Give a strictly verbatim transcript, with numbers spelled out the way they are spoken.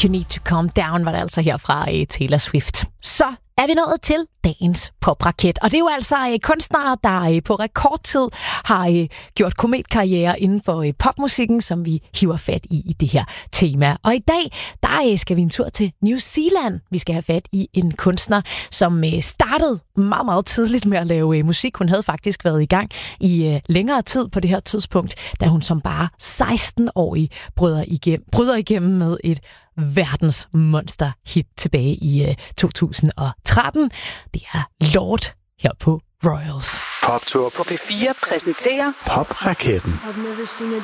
You Need to Calm Down var det altså her fra uh, Taylor Swift. Så er vi nået til dagens popraket. Og det er jo altså uh, kunstnere, der uh, på rekordtid har uh, gjort kometkarriere inden for uh, popmusikken, som vi hiver fat i i det her tema. Og i dag, der uh, skal vi en tur til New Zealand. Vi skal have fat i en kunstner, som uh, startede meget, meget tidligt med at lave uh, musik. Hun havde faktisk været i gang i uh, længere tid på det her tidspunkt, da hun som bare seksten-årig bryder igennem, bryder igennem med et verdens monster hit tilbage i uh, to tusind og tretten. Det er Lord her på Royals. Poptur på P fire præsenterer Popraketten.